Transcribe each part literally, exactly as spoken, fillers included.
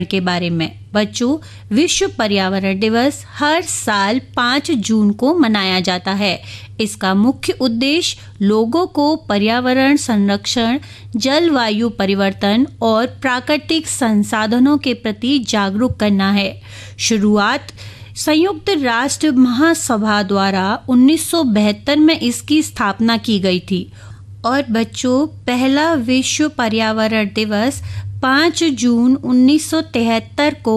के बारे में। बच्चों, विश्व पर्यावरण दिवस हर साल पाँच जून को मनाया जाता है। इसका मुख्य उद्देश्य लोगों को पर्यावरण संरक्षण, जलवायु परिवर्तन और प्राकृतिक संसाधनों के प्रति जागरूक करना है। शुरुआत संयुक्त राष्ट्र महासभा द्वारा उन्नीस सौ बहत्तर में इसकी स्थापना की गई थी। और बच्चों, पहला विश्व पर्यावरण दिवस पाँच जून उन्नीस सौ तिहत्तर को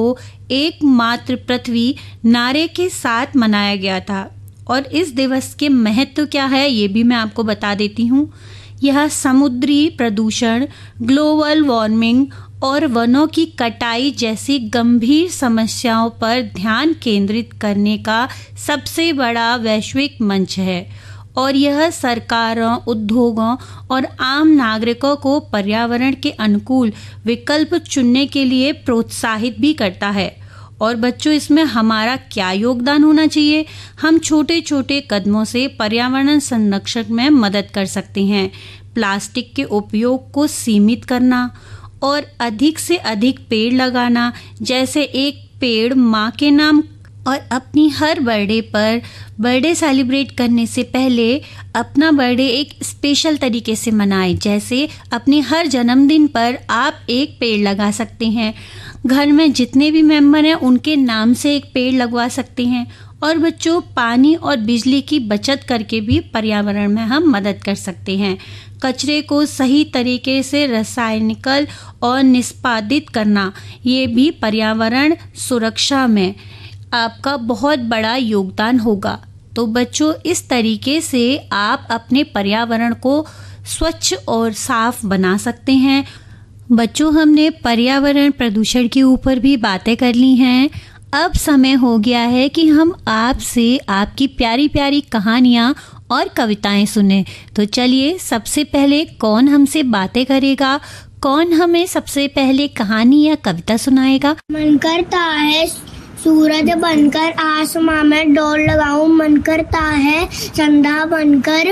एकमात्र पृथ्वी नारे के साथ मनाया गया था। और इस दिवस के महत्व क्या है ये भी मैं आपको बता देती हूँ। यह समुद्री प्रदूषण, ग्लोबल वार्मिंग और वनों की कटाई जैसी गंभीर समस्याओं पर ध्यान केंद्रित करने का सबसे बड़ा वैश्विक मंच है। और यह सरकारों, उद्योगों और आम नागरिकों को पर्यावरण के अनुकूल विकल्प चुनने के लिए प्रोत्साहित भी करता है। और बच्चों, इसमें हमारा क्या योगदान होना चाहिए? हम छोटे छोटे कदमों से पर्यावरण संरक्षण में मदद कर सकते हैं। प्लास्टिक के उपयोग को सीमित करना और अधिक से अधिक पेड़ लगाना, जैसे एक पेड़ माँ के नाम। और अपनी हर बर्थडे पर बर्थडे सेलिब्रेट करने से पहले अपना बर्थडे एक स्पेशल तरीके से मनाएं। जैसे अपने हर जन्मदिन पर आप एक पेड़ लगा सकते हैं। घर में जितने भी मेंबर हैं उनके नाम से एक पेड़ लगवा सकते हैं। और बच्चों, पानी और बिजली की बचत करके भी पर्यावरण में हम मदद कर सकते हैं। कचरे को सही तरीके से रासायनिकल और निष्पादित करना, ये भी पर्यावरण सुरक्षा में आपका बहुत बड़ा योगदान होगा। तो बच्चों, इस तरीके से आप अपने पर्यावरण को स्वच्छ और साफ बना सकते हैं। बच्चों, हमने पर्यावरण प्रदूषण के ऊपर भी बातें कर ली हैं। अब समय हो गया है कि हम आपसे आपकी प्यारी प्यारी कहानियाँ और कविताएं सुने। तो चलिए, सबसे पहले कौन हमसे बातें करेगा? कौन हमें सबसे पहले कहानी या कविता सुनाएगा? मन करता है सूरज बनकर आसमां में दौड़ लगाऊं, मन करता है संध्या बनकर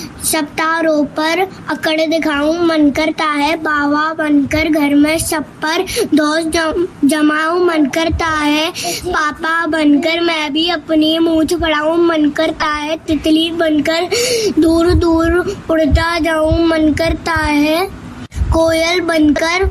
सप्तारों पर अकड़ दिखाऊं, मन करता है बाबा बनकर घर में सब पर दोस्त जम, जमाऊं, मन करता है पापा बनकर मैं भी अपनी मूंछ फड़ाऊं, मन करता है तितली बनकर दूर दूर उड़ता जाऊं, मन करता है कोयल बनकर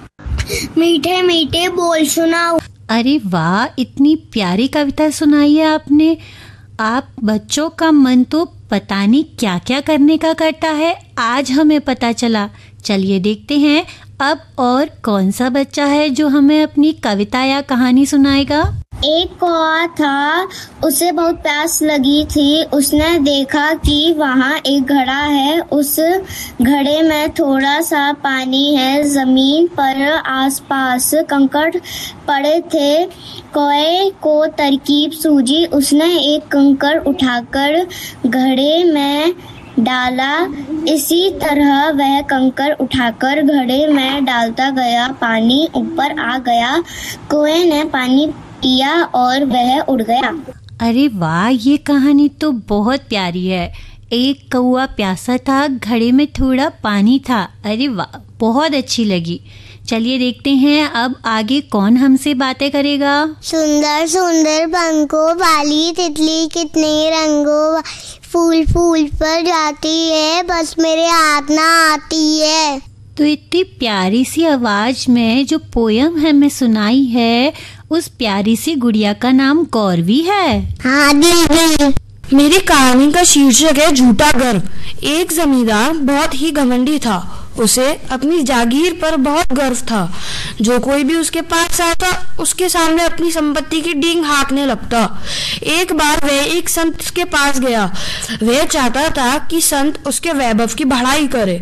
मीठे मीठे बोल सुनाऊं। अरे वाह, इतनी प्यारी कविता सुनाई है आपने। आप बच्चों का मन तो पता नहीं क्या क्या करने का करता है, आज हमें पता चला। चलिए देखते हैं अब और कौन सा बच्चा है जो हमें अपनी कविता या कहानी सुनाएगा। एक कौवा था, उसे बहुत प्यास लगी थी। उसने देखा कि वहाँ एक घड़ा है, उस घड़े में थोड़ा सा पानी है। जमीन पर आसपास कंकड़ पड़े थे। कौवे को तरकीब सूझी, उसने एक कंकड़ उठाकर घड़े में डाला। इसी तरह वह कंकड़ उठाकर घड़े में डालता गया, पानी ऊपर आ गया। कौवे ने पानी किया और वह उड़ गया। अरे वाह, ये कहानी तो बहुत प्यारी है। एक कौवा प्यासा था, घड़े में थोड़ा पानी था। अरे वाह, बहुत अच्छी लगी। चलिए देखते हैं अब आगे कौन हमसे बातें करेगा। सुंदर सुंदर पंखों वाली तितली कितने रंगों, फूल फूल पर जाती है, बस मेरे हाथ ना आती है। तो इतनी प्यारी सी आवाज में जो पोयम हमें सुनाई है, उस प्यारी सी गुड़िया का नाम गौरवी है। हाँ दीदी। मेरी कहानी का शीर्षक है झूठा गर्व। एक जमींदार बहुत ही घमंडी था। उसे अपनी जागीर पर बहुत गर्व था। जो कोई भी उसके पास आता, उसके सामने अपनी संपत्ति की डींग हाँकने लगता। एक बार वह एक संत के पास गया। वह चाहता था कि संत उसके वैभव की बढ़ाई करे।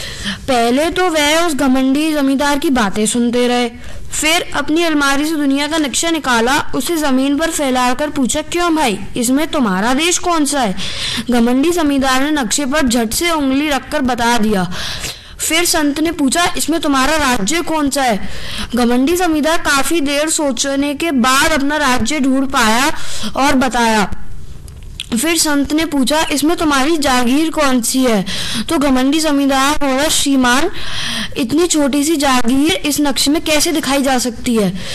पहले तो वह उस घमंडी जमींदार की बातें सुनते रहे, फिर अपनी अलमारी से दुनिया का नक्शा निकाला, उसे जमीन पर फैलाकर पूछा, क्यों भाई, इसमें तुम्हारा देश कौन सा है? घमंडी जमींदार ने नक्शे पर झट से उंगली रखकर बता दिया। फिर संत ने पूछा, इसमें तुम्हारा राज्य कौन सा है? घमंडी जमींदार काफी देर सोचने के बाद अपना राज्य ढूंढ पाया और बताया। फिर संत ने पूछा, इसमें तुम्हारी जागीर कौन सी है? तो घमंडी जमींदार बोला, श्रीमान, इतनी छोटी सी जागीर इस नक्शे में कैसे दिखाई जा सकती है?